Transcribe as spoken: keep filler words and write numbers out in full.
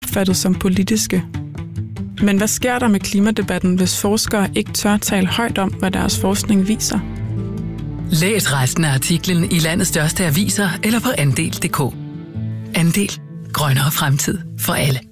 opfattet som politiske. Men hvad sker der med klimadebatten, hvis forskere ikke tør tale højt om, hvad deres forskning viser? Læs resten af artiklen i landets største aviser eller på andel punktum d k. Andel. Grønnere fremtid for alle.